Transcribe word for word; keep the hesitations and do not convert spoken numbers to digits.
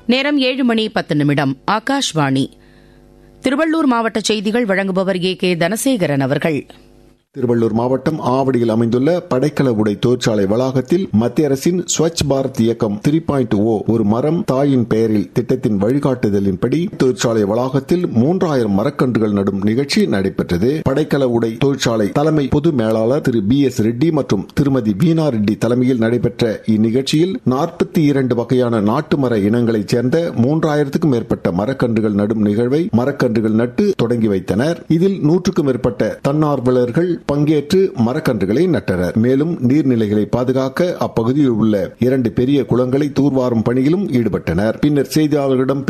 நேரம் ஏழு மணி பத்து நிமிடம். ஆகாஷ்வாணி. திருவள்ளூர் மாவட்ட செய்திகள் வழங்குபவர் ஏ கே தனசேகரன் அவர்கள். திருவள்ளூர் மாவட்டம் ஆவடியில் அமைந்துள்ள படைக்கல உடை தொழிற்சாலை வளாகத்தில் மத்திய அரசின் ஸ்வச் பாரத் இயக்கம் த்ரீ பாயிண்ட் ஓ ஒரு மரம் தாயின் பெயரில் திட்டத்தின் வழிகாட்டுதலின்படி தொழிற்சாலை வளாகத்தில் மூன்றாயிரம் மரக்கன்றுகள் நடும் நிகழ்ச்சி நடைபெற்றது. படைக்கல உடை தொழிற்சாலை தலைமை பொது மேலாளர் திரு பி எஸ் ரெட்டி மற்றும் திருமதி வீணா ரெட்டி தலைமையில் நடைபெற்ற இந்நிகழ்ச்சியில் நாற்பத்தி இரண்டு வகையான நாட்டு மர இனங்களைச் சேர்ந்த மூன்றாயிரத்துக்கும் மேற்பட்ட மரக்கன்றுகள் நடும் நிகழ்வை மரக்கன்றுகள் நட்டு தொடங்கி வைத்தனர். இதில் நூற்றுக்கும் மேற்பட்ட தன்னார்வலர்கள் பங்கேற்று மரக்கன்றுகளை நட்டனர். மேலும் நீர்நிலைகளை பாதுகாக்க அப்பகுதியில் உள்ள இரண்டு பெரிய குளங்களை தூர்வாரும் பணியிலும் ஈடுபட்டனர். பின்னர் செய்தியாளர்களிடம்